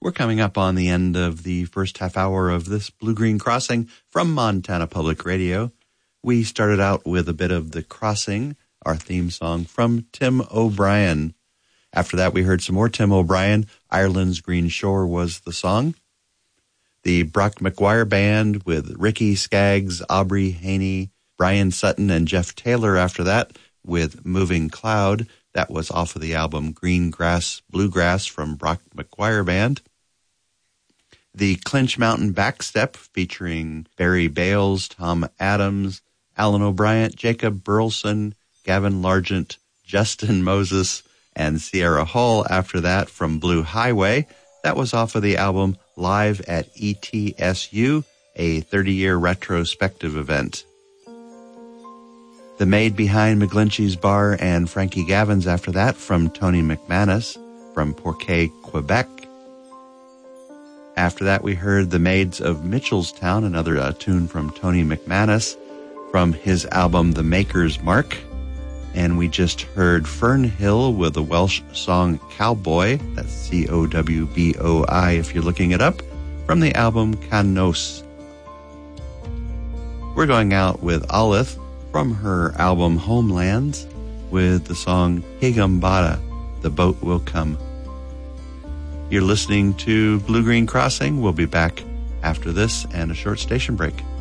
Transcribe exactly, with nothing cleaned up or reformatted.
We're coming up on the end of the first half hour of this Blue-Green Crossing from Montana Public Radio. We started out with a bit of The Crossing, our theme song from Tim O'Brien. After that, we heard some more Tim O'Brien. Ireland's Green Shore was the song. The Brock McGuire Band with Ricky Skaggs, Aubrey Haney, Brian Sutton, and Jeff Taylor after that with Moving Cloud. That was off of the album Green Grass Bluegrass from Brock McGuire Band. The Clinch Mountain Backstep featuring Barry Bales, Tom Adams, Alan O'Brien, Jacob Burleson, Gavin Largent, Justin Moses, and Sierra Hull after that from Blue Highway. That was off of the album Live at E T S U, a thirty-year retrospective event. The Maid Behind McGlinchey's Bar and Frankie Gavin's after that from Tony McManus from Porquet, Quebec. After that, we heard The Maids of Mitchellstown, another uh, tune from Tony McManus from his album The Maker's Mark. And we just heard Fern Hill with the Welsh song Cowboy, that's C O W B O I if you're looking it up, from the album Can Nos. We're going out with Olith from her album Homelands with the song Higambada, The Boat Will Come. You're listening to Blue Green Crossing. We'll be back after this and a short station break.